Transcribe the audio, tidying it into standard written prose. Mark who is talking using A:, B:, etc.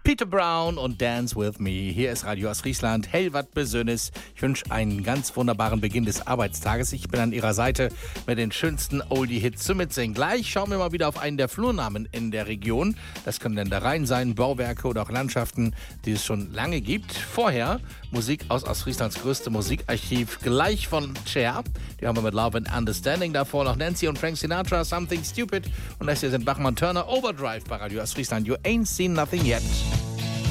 A: Peter Brown und Dance With Me. Hier ist Radio Ostfriesland. Hey, wat Besönes. Ich wünsche einen ganz wunderbaren Beginn des Arbeitstages. Ich bin an Ihrer Seite mit den schönsten Oldie-Hits zu mitsingen. Gleich schauen wir mal wieder auf einen der Flurnamen in der Region. Das können Ländereien sein, Bauwerke oder auch Landschaften, die es schon lange gibt. Vorher Musik aus Ostfrieslands größtem Musikarchiv, gleich von Cher. Die haben wir mit Love and Understanding. Davor noch Nancy und Frank Sinatra, Something Stupid. Und das hier sind Bachmann Turner, Overdrive bei Radio Ostfriesland. You ain't seen nothing yet.